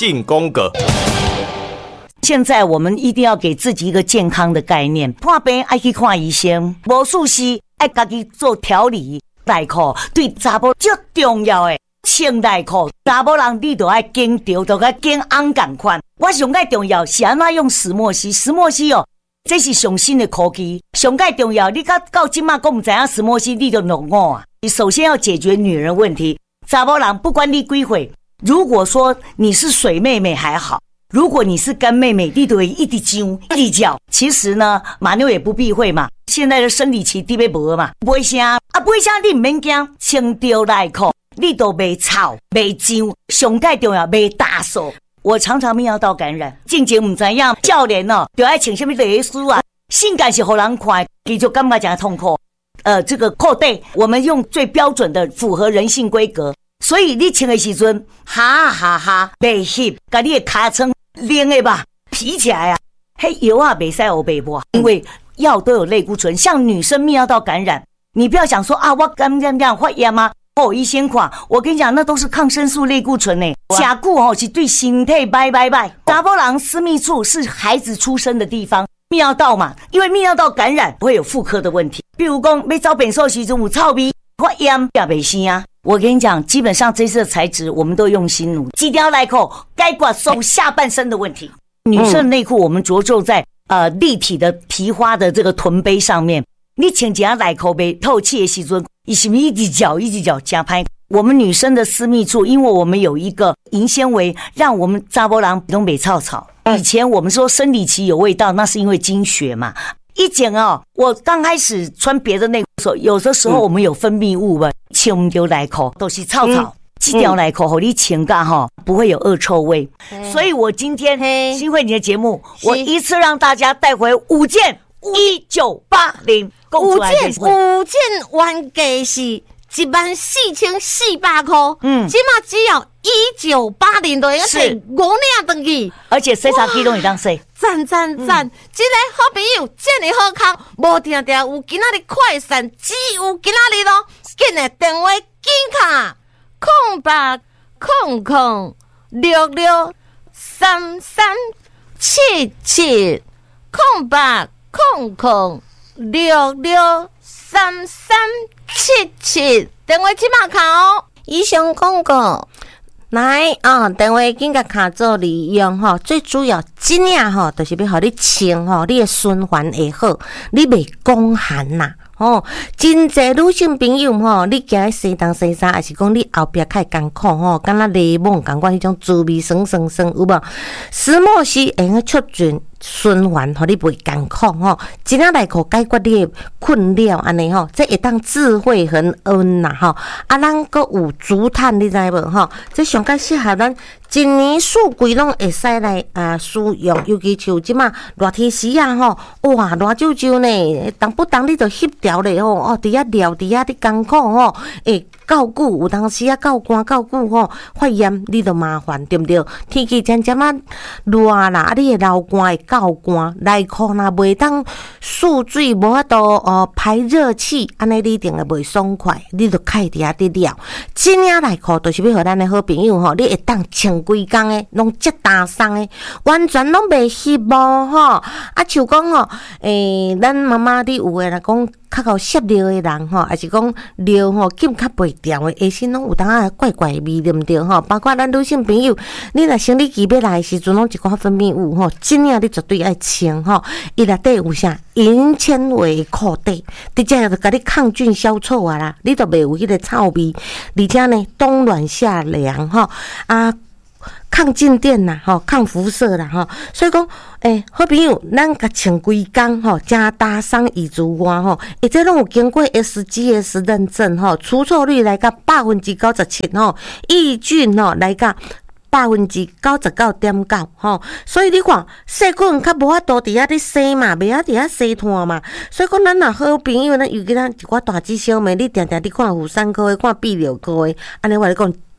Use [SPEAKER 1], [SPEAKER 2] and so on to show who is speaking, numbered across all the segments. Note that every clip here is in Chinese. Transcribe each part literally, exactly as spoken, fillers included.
[SPEAKER 1] 进宫格。
[SPEAKER 2] 现在我们一定要给自己一个健康的概念，破病爱去看医生，无事时爱自己做调理。内裤对查某最重要的，穿内裤，查某人你就要经着，就要经红同款。我上介重要是安怎用石墨烯，石墨烯哦，这是上新的科技。上介重要，你到到今嘛，讲唔知影石墨烯，你就弄我啊！你首先要解决女人问题，查某人不管你几岁，如果说你是水妹妹还好。如果你是干妹妹，你就会一直揪一直叫。其实呢，马妞也不避讳嘛。现在的生理期你要无嘛，不会声啊，不会声你唔免惊，穿着内裤你都袂吵袂揪，上介重要袂打手。我常常泌尿道感染，进前唔知影教练哦，就爱穿什么蕾丝啊，性感是互人看，你就感觉讲痛苦。呃，这个扣带我们用最标准的符合人性规格，所以你穿的时阵，哈哈哈，袂翕，把你的尻川拎的吧，皮起来啊！嘿，油啊，袂使黑白抹，因为药都有类固醇。像女生泌尿道感染，你不要想说啊，我刚这样这样发炎吗？哦，医生看，我跟你讲，那都是抗生素类固醇呢。假固哦是对身体拜拜拜。查某人私密处是孩子出生的地方，泌尿道嘛，因为泌尿道感染会有妇科的问题，比如讲要找便所时阵有臭味、发炎也袂生啊。我跟你讲，基本上这次的材质我们都用心努力，几条内裤该管收下半身的问题。女生的内裤我们着重在呃立体的皮花的这个臀杯上面，你穿一下内裤被透气的时阵，你是不是一只脚一只脚加拍？我们女生的私密处，因为我们有一个银纤维，让我们查某人不用被臭臭。以前我们说生理期有味道，那是因为经血嘛。一讲哦，我刚开始穿别的内裤的时候，有的时候我们有分泌物吧，穿唔到内裤都是臭臭。这条内裤给你穿噶哈，不会有恶臭味。所以我今天新会你的节目，我一次让大家带回五件一九八零，
[SPEAKER 3] 五件五件原价是一万四千四百块，嗯，起码只要一九八零都要是五领回去，
[SPEAKER 2] 而且洗衫机都会当洗。
[SPEAKER 3] 赞赞赞！这个好朋友这么好康，无定定有今仔日快闪，只有今仔日咯。紧的电话紧卡空八空空六六三三七七空八空空六六三三七七，电话即马卡哦。以上广告。来啊、哦！电话紧甲卡做利用吼，最主要真正吼，就是要互你清吼，你的循环会好，你袂讲寒呐。哦，真侪女性朋友吼，你行去西东西衫，还是讲你后壁较艰苦吼，敢若柠檬共款迄种滋味酸酸酸，有无？石墨烯会用促进循环，互你袂艰苦吼。一仔内裤解决你的困扰，安尼吼，这会当智慧恒恩呐吼。啊，咱阁有竹炭，你知无吼？这上较适合咱一年四季拢会使来啊使用，尤其像即马热天时啊吼，哇，热啾啾呢，当不当你就翕掉咧吼，哦，伫遐撩，伫遐你艰苦吼，会够久，有当时啊够寒够久吼，发炎你就麻烦，对不对？天气渐渐啊热啦，啊，你的流汗会够寒，内裤若袂当蓄水，无法度哦排热气，安尼你一定会袂爽快，你就开伫遐伫撩。真正内裤就是要互咱的好朋友吼，你会当穿规工诶，拢接打送诶，完全拢袂翕无吼。啊，像讲吼，诶、欸，咱妈妈你有诶来讲。较够摄尿的人吼，还是讲尿吼紧较袂掉的，下身拢有当啊怪怪味，对毋对吼？包括咱女性朋友，你若生理期要来的时阵，拢一寡分泌物吼，真正你绝对爱清吼。伊内底有啥银纤维裤底，直接就甲你抗菌消臭啊啦，你就袂有迄个臭味，而且呢冬暖夏凉吼啊。抗静电啦，吼，抗辐射啦，吼，所以讲，诶、欸，好朋友，咱甲穿规工吼，加打送以之外吼，而且拢有经过 S G S 认证吼，除臭率来到百分之九十七吼，抑菌吼来到百分之九十九点九吼，所以你看细菌较无法度伫遐咧生嘛，袂晓伫遐生炭嘛，所以讲咱若好朋友，咱尤其咱一寡大姊小妹，你定定你看妇产科的，看泌尿科的，安尼我来讲。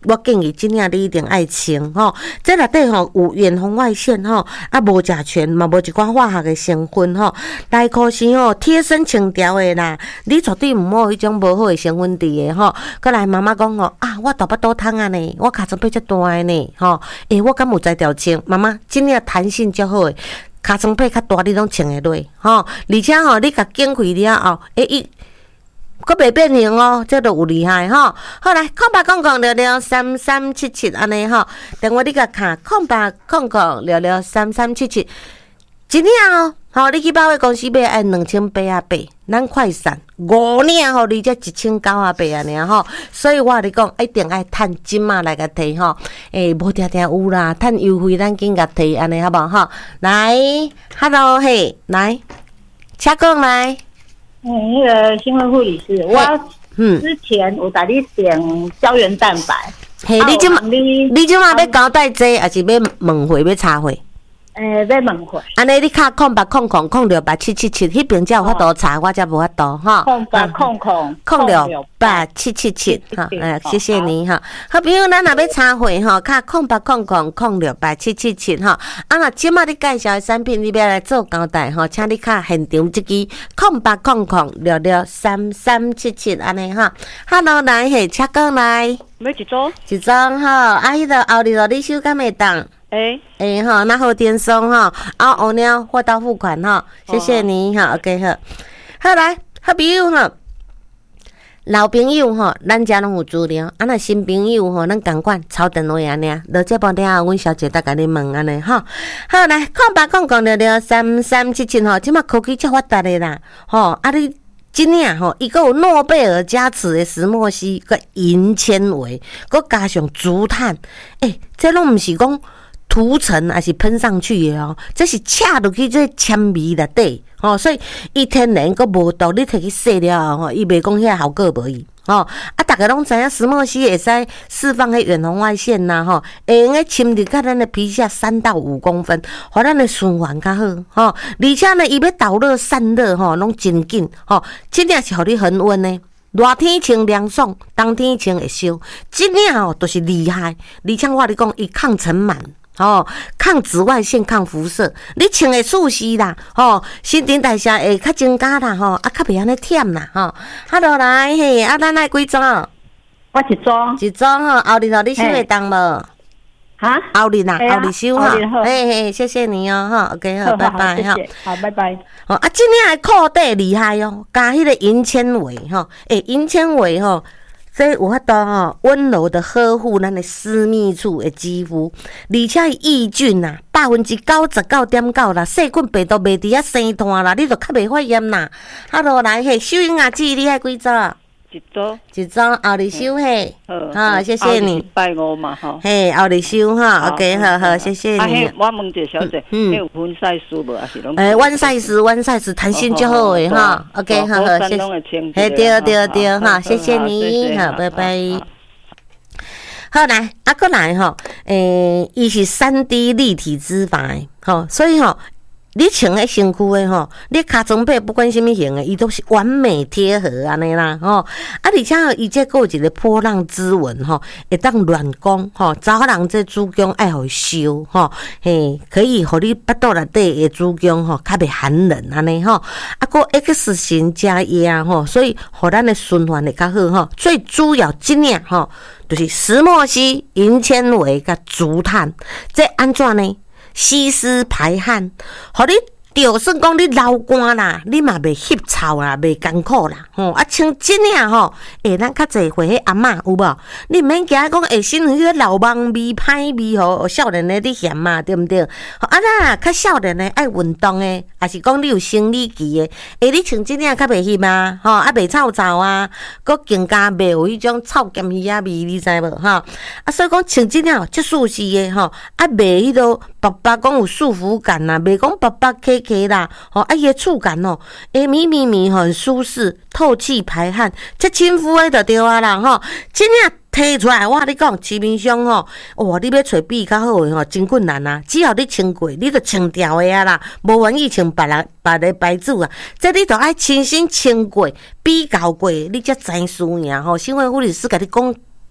[SPEAKER 1] 我建议真正你一定爱穿吼。这内底吼有远红外线吼，啊无甲醛嘛，无一寡化学的成分吼。内裤是吼贴身轻条的啦，你绝对毋好迄种无好的成分伫的吼。过来妈妈讲吼啊，我大巴肚痛啊呢，我尻川背遮大的呢吼。诶、欸，我敢有在调穿？妈妈，真正弹性较好诶。尻川背较大，你拢穿会落吼，而且吼，你甲剪开了后，诶、欸，伊佫袂变形哦，这都有厉害吼。好来，空白空空聊聊三三七七安尼吼，电话你甲卡空白空空聊聊三三七七，一领哦，吼，你去百货公司买按两千八啊八，咱快闪五领吼，你才一千九啊八啊尔吼，所以我跟你讲，一定爱趁金嘛来甲摕吼，诶、欸，无定定有啦，趁优惠咱紧甲摕安尼好无吼？来 ，Hello 嘿，来，请讲来。
[SPEAKER 4] 嗯，那个新闻护理师，我嗯之前有带你点胶原蛋白，
[SPEAKER 1] 嘿，你即马你你即马要交代这，还是要问会要查会？
[SPEAKER 4] 诶，要问会。
[SPEAKER 1] 安尼你卡空八空空空六八七七七，迄边才有法度查，我才无法度哈。
[SPEAKER 4] 空八空空
[SPEAKER 1] 空六八七七七，哈，哎，谢谢你哈。好朋友，咱若要查会哈，卡空八空空空六八七七七哈。啊，若即马你介绍的产品，你要来做交代哈，请你卡现场即支空八空空六六三三七七安尼哈。Hello， 来嘿，请讲来。
[SPEAKER 5] 要一组？
[SPEAKER 1] 一张哈，啊，迄个后日咯，你手敢会当？
[SPEAKER 5] 诶
[SPEAKER 1] 诶吼，那好电松哈，啊乌鸟货到付款哈，谢谢你哈 ，OK 好，好来，好朋友哈，老朋友哈，咱遮拢有资料，啊那新朋友吼，咱共款抄电话安尼，落这半点后，阮小姐再甲你问安尼哈，好来，空八空空六六三三七七吼，即马科技较发达的啦，吼，啊你。真领吼，伊佫有诺贝尔加持的石墨烯，佮银纤维，佮加上竹炭，诶、欸，这拢毋是讲涂层还是喷上去的哦，这是插落去这纤维内底，吼，所以伊天然佮无毒，你摕去洗了后吼，伊袂讲遐效果无伊。吼、哦，啊，逐个拢知影石墨烯会使释放迄远红外线呐，吼，会用个侵入到咱的皮下三到五公分，互咱的循环较好，吼、哦，而且呢，伊要导热散热，吼，拢真紧，吼、哦，真正是互你恒温呢。热天穿凉爽，冬天穿会烧，真正吼都是厉害。而且我跟你讲，伊抗尘螨。哦，抗紫外线、抗辐射，你穿会舒适啦，吼、哦，新陈代谢会较增加啦，吼、哦，啊，较袂安尼忝啦，吼、哦。哈喽来，嘿，啊，咱来几张？
[SPEAKER 4] 我一张，
[SPEAKER 1] 一张吼，后日吼，你收会当无？
[SPEAKER 4] 哈？
[SPEAKER 1] 后日呐，后日收哈，嘿嘿，谢谢你哦，哈 ，OK 好，拜拜哈，
[SPEAKER 4] 好，拜拜。
[SPEAKER 1] 哦，啊，今天的裤底厉害哦，加迄个银纤维吼，诶，银纤维吼。所以有法度吼，温柔的呵护咱的私密处的肌肤，而且抑菌呐，百分之九十九点九啦，细菌病毒袂伫遐生炭啦，你就较袂发炎啦。哈喽，来嘿，收银牙机你还几组？
[SPEAKER 5] 一组，
[SPEAKER 1] 一组后日收嘿，好，谢谢你。
[SPEAKER 5] 拜五嘛吼。
[SPEAKER 1] 嘿，后日收哈 ，OK， 好好，谢谢你。
[SPEAKER 5] 啊，我问一下小姐，嗯，有分赛事无？还是拢？
[SPEAKER 1] 诶，弯赛事，弯赛事，弹性就好诶哈 ，OK， 好好，谢谢。嘿，对对对，哈，谢谢你，好，拜拜。好来，啊，过来吼，诶，伊是三 D 立体织法诶，吼，所以吼。你穿喺身躯的吼，你尻川背不管什么型的，伊都是完美贴合安尼啦吼。啊，而且伊这个有一个波浪织纹吼，会当暖宫吼，查某人这子宫爱互收吼，嘿，可以互你腹肚内底的子宫吼较袂寒冷安尼吼。啊，个 X 型加压吼，所以互咱的循环会较好吼。最主要真领吼，就是石墨烯、银纤维甲竹炭，这安怎呢？吸湿排汗，互你就算讲你流汗啦，你嘛袂吸臭啦，袂艰苦啦，吼、哦、啊，穿真领吼，诶，咱较侪会迄阿嬷有无？你毋免惊讲会身迄个老蠓味、歹味吼，少年的你嫌嘛，对毋对？啊，咱较少年的爱运动的，还是讲你有生理期的，诶，你穿真领较袂翕啊，吼、哦，啊袂臭臭啊，佮更加袂有迄种臭咸鱼仔味，你知无？吼、哦，啊，所以讲穿真领足舒适的吼，啊袂迄落白白讲有束缚感呐，袂讲白白起。K 啦，吼，啊，伊个触感哦，诶，咪咪咪很舒适，透气排汗，这亲肤诶就对啊啦，吼，真正摕出来，我跟你讲，市面上吼，哇，你要找比较好诶吼，真困难啊！只要你穿过，你就穿掉诶啊啦，无愿意穿别人别个牌子啊，这你就爱亲身穿过，比较过，你才知输赢吼。新闻护理师甲你讲。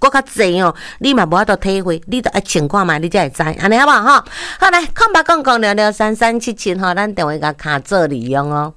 [SPEAKER 1] 搁较济哦，你嘛无法度体会，你都爱穿看嘛，你才会知，安尼好无吼？好来，空白讲讲聊聊三三七七吼，咱电话甲卡做利用哦。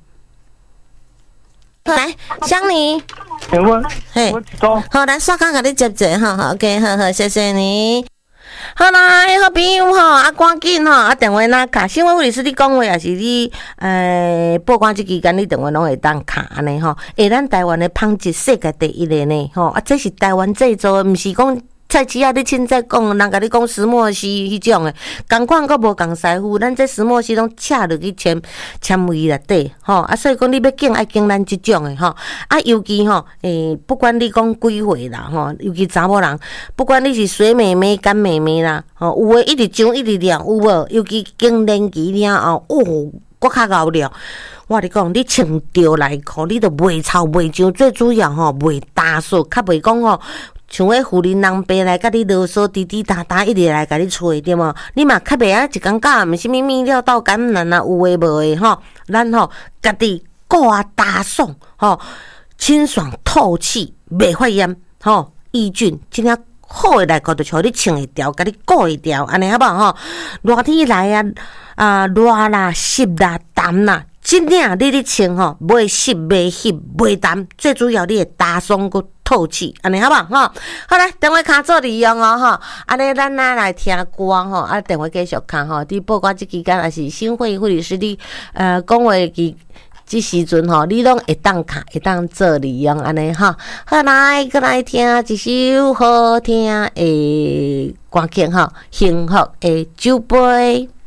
[SPEAKER 1] 来，想你，
[SPEAKER 6] 我
[SPEAKER 1] 嘿，
[SPEAKER 6] 我
[SPEAKER 1] 好，咱刷卡甲你接者吼，好 ，OK， 好好，谢谢你。好啦，好朋友吼，啊，赶紧吼，啊，电话哪卡？新闻护理师你讲话，也是你呃，报关这期间你电话拢会当卡安尼吼。诶，咱台湾的纺织世界第一个呢，吼啊，这是台湾制造的，毋是讲菜市啊，你凊彩讲，人甲你讲石墨烯迄种诶，共款阁无共师傅，咱这石墨烯拢插入去纤纤维内底，吼啊，所以讲你要拣爱拣咱即种诶，吼啊，尤其吼诶，不管你讲几岁啦，吼，尤其查某人，不管你是水妹妹、干妹妹啦，吼，有诶一直上一直练，有无？尤其经年期了后，哦，搁较熬了。我你讲，你穿着内裤，你都袂臭袂脏，最主要吼袂打扫，较袂讲吼。像迄妇人人白来甲你啰嗦滴滴答答，一直来甲你吹对无？你嘛较袂啊一感觉，毋是物物料到感染啊，有诶无诶吼？咱吼家己顾啊打爽吼，清爽透气，袂发炎吼，抑菌，真正好诶内裤就像你穿会条，甲你顾会条，安尼好无吼？热天来啊啊热啦、湿啦、淡啦。真正你咧穿吼，袂湿袂翕袂淡，最主要你会打爽个透气，安尼好无吼？好来，电话卡做利用哦吼，安尼咱哪来听歌吼？啊，电话继续卡吼，伫报关即期间也是新会护理师你呃讲话记即时阵吼，你拢会当卡会当做利用安尼吼。好来，搁来听一首好听诶歌曲吼，幸福诶酒杯。